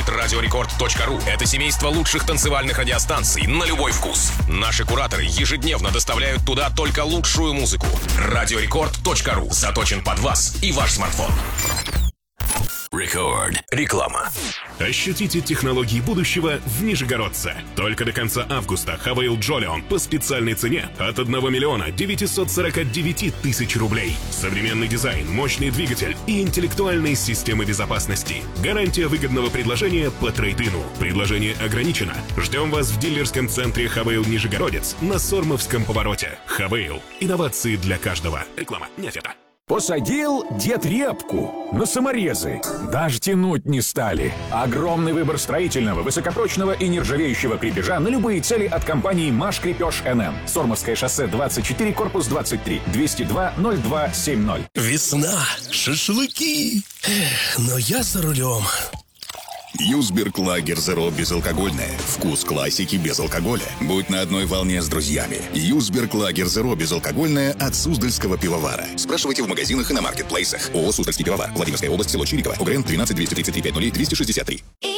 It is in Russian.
Сайт radiorecord.ru – это семейство лучших танцевальных радиостанций на любой вкус. Наши кураторы ежедневно доставляют туда только лучшую музыку. Radiorecord.ru заточен под вас и ваш смартфон. Рекорд. Реклама. Ощутите технологии будущего в Нижегородце. Только до конца августа Хавейл Джолион по специальной цене от 1 миллиона 949 тысяч рублей. Современный дизайн, мощный двигатель и интеллектуальные системы безопасности. Гарантия выгодного предложения по трейд-ину. Предложение ограничено. Ждем вас в дилерском центре Хавейл Нижегородец на Сормовском повороте. Хавейл. Инновации для каждого. Реклама не афета. Посадил дед репку на саморезы. Даже тянуть не стали. Огромный выбор строительного, высокопрочного и нержавеющего крепежа на любые цели от компании «Маш Крепеж НМ». Сормовское шоссе 24, корпус 23, 202-0270. Весна, шашлыки. Но я за рулем. Юсберг Лагер Зеро безалкогольное. Вкус классики без алкоголя. Будь на одной волне с друзьями. Юсберг Лагер Зеро безалкогольное от Суздальского пивовара. Спрашивайте в магазинах и на маркетплейсах. ООО «Суздальский пивовар». Владимирская область, село Чириково. УГРН 12 233 50 263.